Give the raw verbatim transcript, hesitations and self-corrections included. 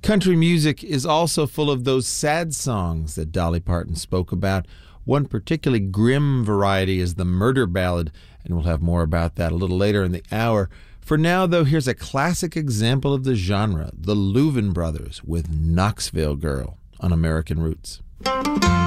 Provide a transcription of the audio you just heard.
Country music is also full of those sad songs that Dolly Parton spoke about. One particularly grim variety is the murder ballad, and we'll have more about that a little later in the hour. For now, though, here's a classic example of the genre, the Louvin Brothers with Knoxville Girl on American Roots.